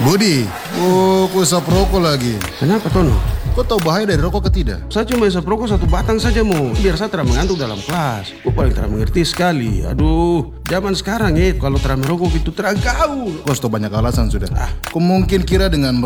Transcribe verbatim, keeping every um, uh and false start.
Budi, oh kau isap rokok lagi. Kenapa Tono? Kau tahu bahaya dari rokok ke tidak? Saya cuma isap rokok satu batang saja mau, biar saya tidak mengantuk dalam kelas. Kau paling tidak mengerti sekali. Aduh, zaman sekarang ya kalau tidak merokok itu terang gaul. Kau sudah banyak alasan sudah. Ah. Kau mungkin kira dengan